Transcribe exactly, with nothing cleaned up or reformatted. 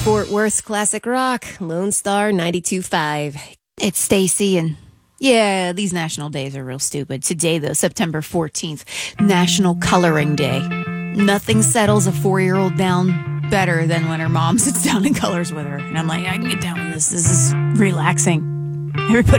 Fort Worth's classic rock, Lone Star ninety-two point five. It's Stacy, and yeah, these national days are real stupid. Today, though, September fourteenth, National Coloring Day. Nothing settles a four-year-old down better than when her mom sits down and colors with her. And I'm like, I can get down with this. This is relaxing. Everybody